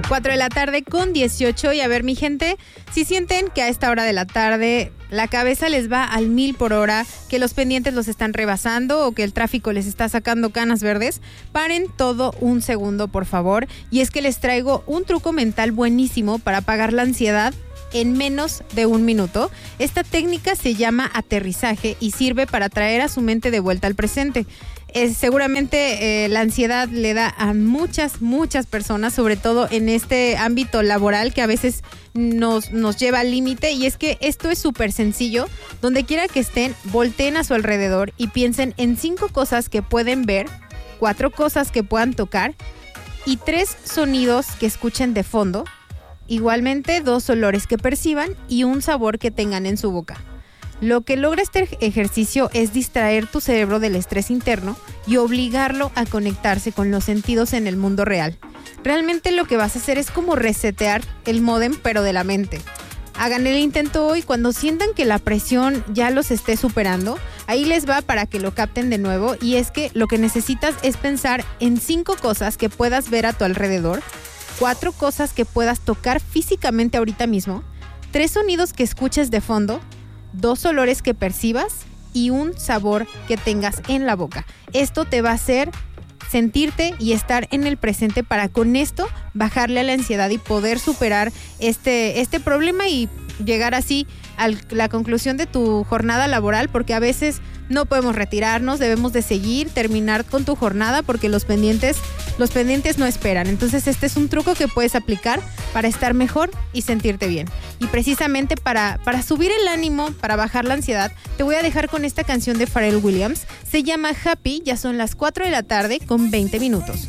4 de la tarde con 18. Y a ver, mi gente, si sienten que a esta hora de la tarde la cabeza les va al 1000 por hora, que los pendientes los están rebasando o que el tráfico les está sacando canas verdes, paren todo un segundo, por favor. Y es que les traigo un truco mental buenísimo para apagar la ansiedad en menos de un minuto. Esta técnica se llama aterrizaje y sirve para traer a su mente de vuelta al presente. Seguramente la ansiedad le da a muchas personas, sobre todo en este ámbito laboral que a veces nos lleva al límite, y es que esto es súper sencillo. Donde quiera que estén, volteen a su alrededor y piensen en 5 cosas que pueden ver, 4 cosas que puedan tocar y 3 sonidos que escuchen de fondo. Igualmente 2 olores que perciban y un sabor que tengan en su boca. Lo que logra este ejercicio es distraer tu cerebro del estrés interno y obligarlo a conectarse con los sentidos en el mundo real. Realmente lo que vas a hacer es como resetear el módem, pero de la mente. Hagan el intento hoy. Cuando sientan que la presión ya los esté superando, ahí les va para que lo capten de nuevo. Y es que lo que necesitas es pensar en 5 cosas que puedas ver a tu alrededor, 4 cosas que puedas tocar físicamente ahorita mismo, 3 sonidos que escuches de fondo, 2 olores que percibas y un sabor que tengas en la boca. Esto te va a hacer sentirte y estar en el presente para con esto bajarle a la ansiedad y poder superar este problema y llegar así a la conclusión de tu jornada laboral, porque a veces no podemos retirarnos, debemos de terminar con tu jornada porque los pendientes no esperan. Entonces este es un truco que puedes aplicar para estar mejor y sentirte bien. Y precisamente para subir el ánimo, para bajar la ansiedad, te voy a dejar con esta canción de Pharrell Williams. Se llama Happy, ya son las 4 de la tarde con 20 minutos.